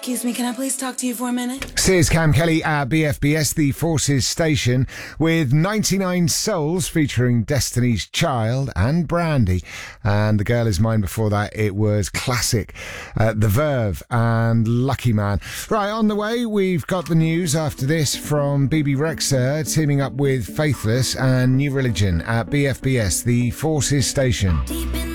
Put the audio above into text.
Excuse me, can I please talk to you for a minute? Here's Cam Kelly at BFBS, the Forces station, with 99 Souls featuring Destiny's Child and Brandy. And The Girl Is Mine before that, it was classic. The Verve and Lucky Man. Right, on the way, we've got the news after this from BB Rexha teaming up with Faithless and New Religion at BFBS, the Forces station. Deep